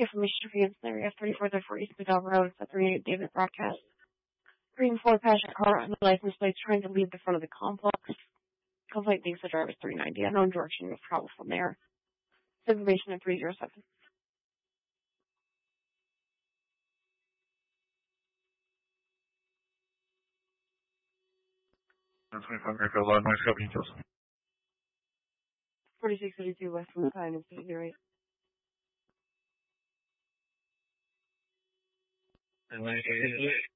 Information for you area 3434 East McDowell Road, 38 David Broadcast. Green Ford passenger car on the license plate trying to leave the front of the complex. Complaint thinks the driver is 390. Unknown direction of travel from there. Information at 307. That's 25 Greenfield Line, nice help details. 4632 West from the Pine and 08. And then